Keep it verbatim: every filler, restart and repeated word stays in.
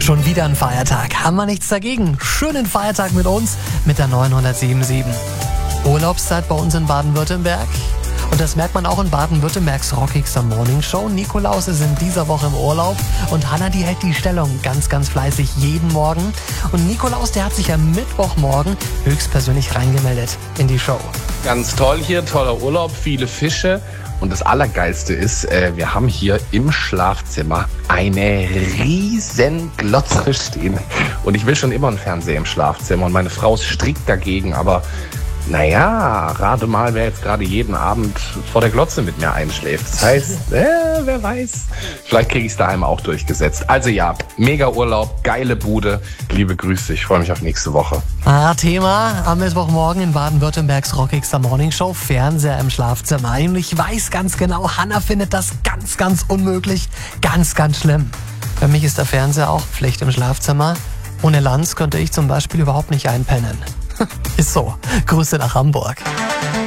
Schon wieder ein Feiertag. Haben wir nichts dagegen. Schönen Feiertag mit uns mit der neunhundertsiebenundsiebzig. Urlaubszeit bei uns in Baden-Württemberg. Und das merkt man auch in Baden-Württembergs rockigster Morning Show. Nikolaus ist in dieser Woche im Urlaub und Hanna, die hält die Stellung ganz, ganz fleißig jeden Morgen. Und Nikolaus, der hat sich am Mittwochmorgen höchstpersönlich reingemeldet in die Show. Ganz toll hier, toller Urlaub, viele Fische. Und das Allergeilste ist, äh, wir haben hier im Schlafzimmer eine riesen Glotze stehen. Und ich will schon immer einen Fernseher im Schlafzimmer. Und meine Frau ist strikt dagegen, aber naja, rate mal, wer jetzt gerade jeden Abend vor der Glotze mit mir einschläft. Das heißt, äh, wer weiß, vielleicht kriege ich es daheim auch durchgesetzt. Also ja, mega Urlaub, geile Bude. Liebe Grüße, ich freue mich auf nächste Woche. Ah, Thema am Mittwochmorgen in Baden-Württembergs rockigster Morning Show, Fernseher im Schlafzimmer. Und ich weiß ganz genau, Hanna findet das ganz, ganz unmöglich, ganz, ganz schlimm. Für mich ist der Fernseher auch Pflicht im Schlafzimmer. Ohne Lanz könnte ich zum Beispiel überhaupt nicht einpennen. Ist so. Grüße nach Hamburg.